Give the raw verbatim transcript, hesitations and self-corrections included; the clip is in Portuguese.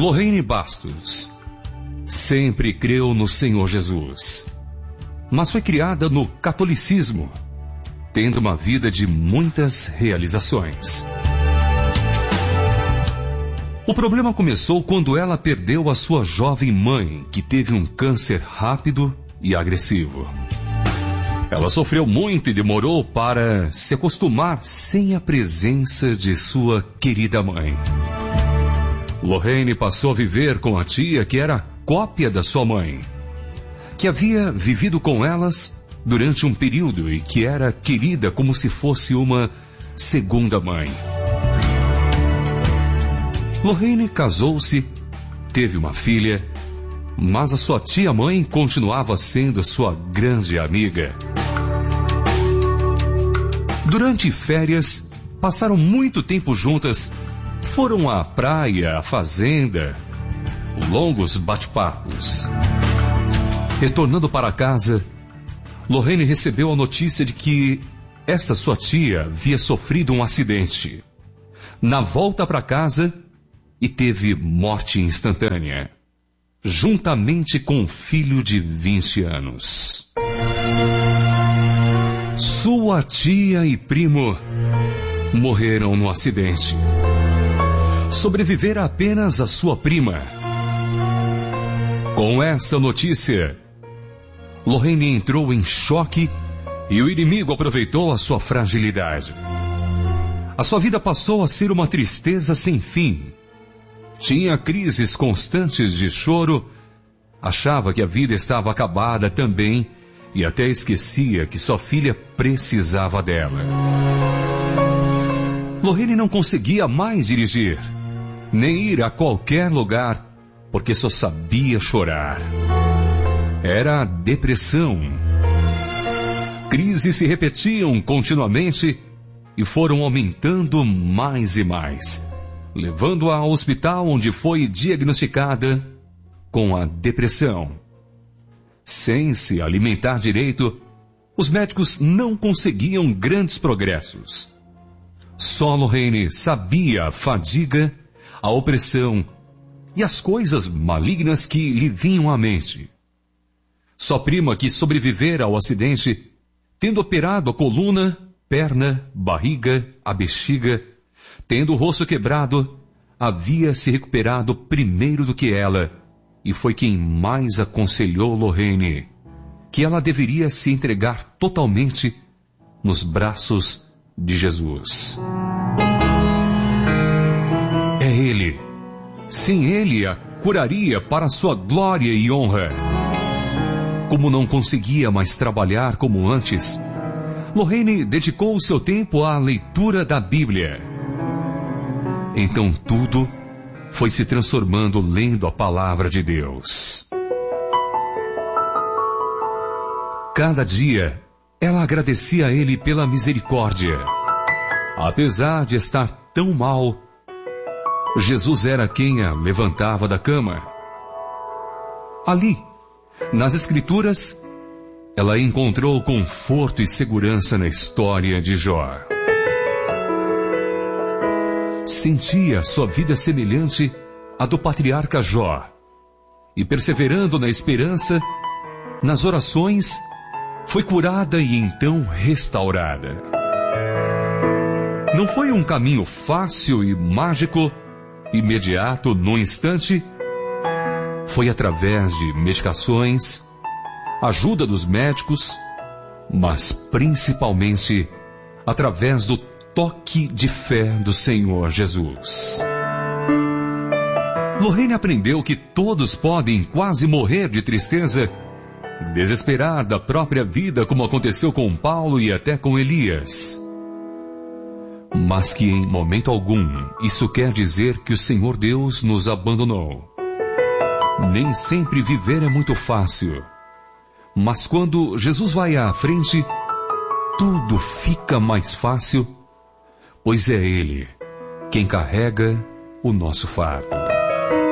Lorraine Bastos sempre creu no Senhor Jesus, mas foi criada no catolicismo, tendo uma vida de muitas realizações. O problema começou quando ela perdeu a sua jovem mãe, que teve um câncer rápido e agressivo. Ela sofreu muito e demorou para se acostumar sem a presença de sua querida mãe. Lorraine passou a viver com a tia que era a cópia da sua mãe, que havia vivido com elas durante um período e que era querida como se fosse uma segunda mãe. Lorraine casou-se, teve uma filha, mas a sua tia-mãe continuava sendo sua grande amiga. Durante férias, passaram muito tempo juntas, foram à praia, à fazenda, longos bate-papos. Retornando para casa, Lorraine recebeu a notícia de que essa sua tia havia sofrido um acidente na volta para casa e teve morte instantânea, juntamente com um filho de vinte anos. Sua tia e primo morreram no acidente. Sobrevivera apenas a sua prima. Com essa notícia, Lorraine entrou em choque e o inimigo aproveitou a sua fragilidade. A sua vida passou a ser uma tristeza sem fim. Tinha crises constantes de choro, achava que a vida estava acabada também e até esquecia que sua filha precisava dela. Lorraine não conseguia mais dirigir, nem ir a qualquer lugar, porque só sabia chorar. Era a depressão. Crises se repetiam continuamente e foram aumentando mais e mais, levando-a ao hospital, onde foi diagnosticada com a depressão. Sem se alimentar direito, os médicos não conseguiam grandes progressos. Só Lorraine sabia a fadiga, a opressão e as coisas malignas que lhe vinham à mente. Sua prima, que sobrevivera ao acidente, tendo operado a coluna, perna, barriga, a bexiga, tendo o rosto quebrado, havia se recuperado primeiro do que ela, e foi quem mais aconselhou Lorraine que ela deveria se entregar totalmente nos braços de Jesus. É Ele. Sim, Ele a curaria para sua glória e honra. Como não conseguia mais trabalhar como antes, Lorraine dedicou o seu tempo à leitura da Bíblia. Então tudo foi se transformando lendo a palavra de Deus. Cada dia, ela agradecia a Ele pela misericórdia. Apesar de estar tão mal, Jesus era quem a levantava da cama. Ali, nas Escrituras, ela encontrou conforto e segurança na história de Jó. Sentia sua vida semelhante à do patriarca Jó, e perseverando na esperança, nas orações, foi curada e então restaurada. Não foi um caminho fácil e mágico, imediato, no instante. Foi através de medicações, ajuda dos médicos, mas principalmente através do toque de fé do Senhor Jesus. Lorraine aprendeu que todos podem quase morrer de tristeza, desesperar da própria vida, como aconteceu com Paulo e até com Elias. Mas que em momento algum isso quer dizer que o Senhor Deus nos abandonou. Nem sempre viver é muito fácil, mas quando Jesus vai à frente, tudo fica mais fácil, pois é Ele quem carrega o nosso fardo.